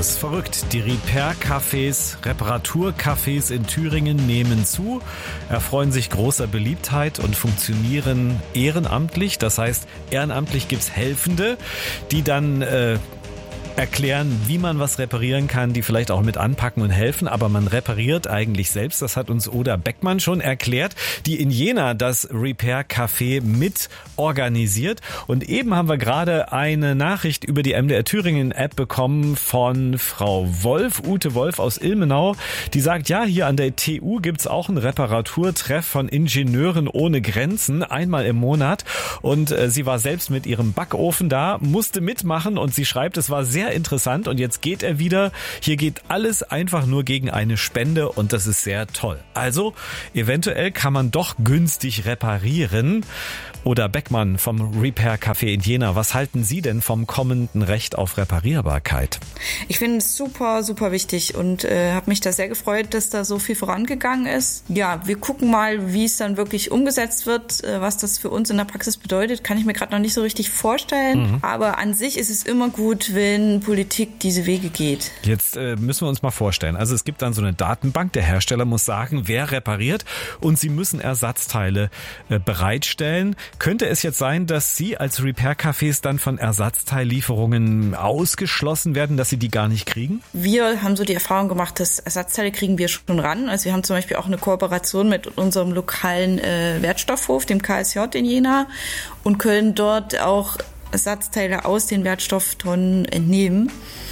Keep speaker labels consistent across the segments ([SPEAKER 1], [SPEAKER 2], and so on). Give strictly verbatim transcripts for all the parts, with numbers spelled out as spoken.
[SPEAKER 1] das ist verrückt. Die Repair-Cafés, Reparaturcafés in Thüringen nehmen zu, erfreuen sich großer Beliebtheit und funktionieren ehrenamtlich. Das heißt, ehrenamtlich gibt's Helfende, die dann äh, erklären, wie man was reparieren kann, die vielleicht auch mit anpacken und helfen, aber man repariert eigentlich selbst. Das hat uns Oda Beckmann schon erklärt, die in Jena das Repair-Café mit organisiert. Und eben haben wir gerade eine Nachricht über die M D R Thüringen App bekommen von Frau Wolf, Ute Wolf aus Ilmenau, die sagt, ja, hier an der T U gibt's auch einen Reparaturtreff von Ingenieuren ohne Grenzen, einmal im Monat. Und äh, sie war selbst mit ihrem Backofen da, musste mitmachen und sie schreibt, es war sehr interessant und jetzt geht er wieder. Hier geht alles einfach nur gegen eine Spende und das ist sehr toll. Also eventuell kann man doch günstig reparieren. Oder Beckmann vom Repair Café in Jena, was halten Sie denn vom kommenden Recht auf Reparierbarkeit?
[SPEAKER 2] Ich finde es super, super wichtig und äh, habe mich da sehr gefreut, dass da so viel vorangegangen ist. Ja, wir gucken mal, wie es dann wirklich umgesetzt wird, äh, was das für uns in der Praxis bedeutet, kann ich mir gerade noch nicht so richtig vorstellen. Mhm. Aber an sich ist es immer gut, wenn Politik diese Wege geht.
[SPEAKER 1] Jetzt äh, müssen wir uns mal vorstellen, also es gibt dann so eine Datenbank, der Hersteller muss sagen, wer repariert und sie müssen Ersatzteile äh, bereitstellen. Könnte es jetzt sein, dass Sie als Repair-Cafés dann von Ersatzteillieferungen ausgeschlossen werden, dass Sie die gar nicht kriegen?
[SPEAKER 2] Wir haben so die Erfahrung gemacht, dass Ersatzteile kriegen wir schon ran. Also wir haben zum Beispiel auch eine Kooperation mit unserem lokalen äh, Wertstoffhof, dem K S J in Jena, und können dort auch Ersatzteile aus den Wertstofftonnen entnehmen.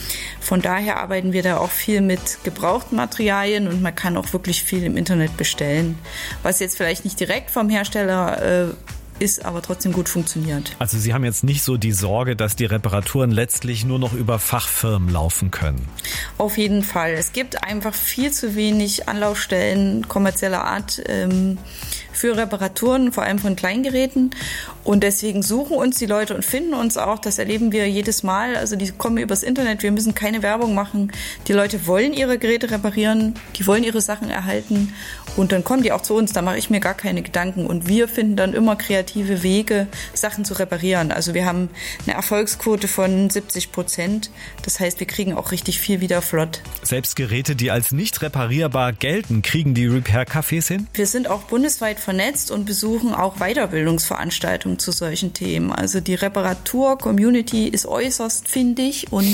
[SPEAKER 2] Von daher arbeiten wir da auch viel mit gebrauchten Materialien und man kann auch wirklich viel im Internet bestellen, was jetzt vielleicht nicht direkt vom Hersteller äh, ist, aber trotzdem gut funktioniert.
[SPEAKER 1] Also Sie haben jetzt nicht so die Sorge, dass die Reparaturen letztlich nur noch über Fachfirmen laufen können?
[SPEAKER 2] Auf jeden Fall. Es gibt einfach viel zu wenig Anlaufstellen kommerzieller Art ähm, für Reparaturen, vor allem von Kleingeräten. Und deswegen suchen uns die Leute und finden uns auch. Das erleben wir jedes Mal. Also die kommen übers Internet. Wir müssen keine Werbung machen. Die Leute wollen ihre Geräte reparieren. Die wollen ihre Sachen erhalten. Und dann kommen die auch zu uns. Da mache ich mir gar keine Gedanken. Und wir finden dann immer kreative Wege, Sachen zu reparieren. Also wir haben eine Erfolgsquote von siebzig Prozent. Das heißt, wir kriegen auch richtig viel wieder flott.
[SPEAKER 1] Selbst Geräte, die als nicht reparierbar gelten, kriegen die Repair-Cafés hin?
[SPEAKER 2] Wir sind auch bundesweit vernetzt und besuchen auch Weiterbildungsveranstaltungen zu solchen Themen. Also die Reparatur-Community ist äußerst findig und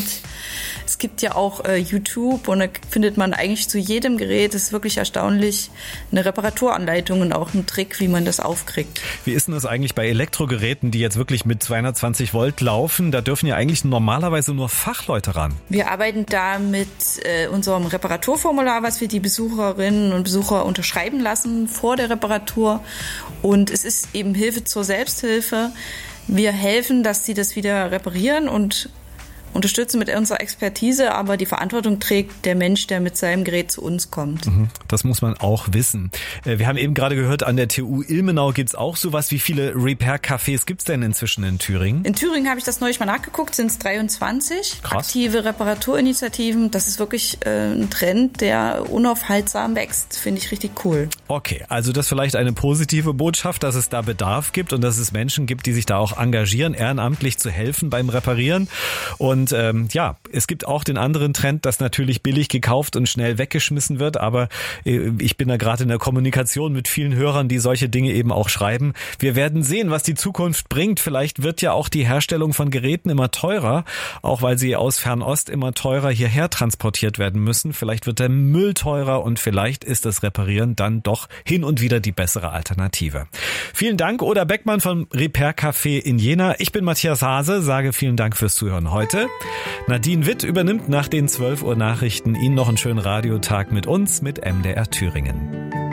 [SPEAKER 2] es gibt ja auch äh, YouTube und da findet man eigentlich zu jedem Gerät, das ist wirklich erstaunlich, eine Reparaturanleitung und auch einen Trick, wie man das aufkriegt.
[SPEAKER 1] Wie ist denn das eigentlich bei Elektrogeräten, die jetzt wirklich mit zweihundertzwanzig Volt laufen? Da dürfen ja eigentlich normalerweise nur Fachleute ran.
[SPEAKER 2] Wir arbeiten da mit äh, unserem Reparaturformular, was wir die Besucherinnen und Besucher unterschreiben lassen vor der Reparatur. Und es ist eben Hilfe zur Selbsthilfe. Wir helfen, dass sie das wieder reparieren und unterstützen mit unserer Expertise, aber die Verantwortung trägt der Mensch, der mit seinem Gerät zu uns kommt.
[SPEAKER 1] Das muss man auch wissen. Wir haben eben gerade gehört, an der T U Ilmenau gibt es auch sowas. Wie viele Repair-Cafés gibt es denn inzwischen in Thüringen?
[SPEAKER 2] In Thüringen habe ich das neulich mal nachgeguckt, sind es dreiundzwanzig
[SPEAKER 1] Krass.
[SPEAKER 2] Aktive Reparaturinitiativen. Das ist wirklich äh, ein Trend, der unaufhaltsam wächst. Finde ich richtig cool.
[SPEAKER 1] Okay, also das ist vielleicht eine positive Botschaft, dass es da Bedarf gibt und dass es Menschen gibt, die sich da auch engagieren, ehrenamtlich zu helfen beim Reparieren. Und Und ähm, ja, es gibt auch den anderen Trend, dass natürlich billig gekauft und schnell weggeschmissen wird. Aber äh, ich bin da gerade in der Kommunikation mit vielen Hörern, die solche Dinge eben auch schreiben. Wir werden sehen, was die Zukunft bringt. Vielleicht wird ja auch die Herstellung von Geräten immer teurer, auch weil sie aus Fernost immer teurer hierher transportiert werden müssen. Vielleicht wird der Müll teurer und vielleicht ist das Reparieren dann doch hin und wieder die bessere Alternative. Vielen Dank, Oda Beckmann vom Repair Café in Jena. Ich bin Matthias Hase, sage vielen Dank fürs Zuhören heute. Nadine Witt übernimmt nach den zwölf Uhr Nachrichten. Ihnen noch einen schönen Radiotag mit uns, mit M D R Thüringen.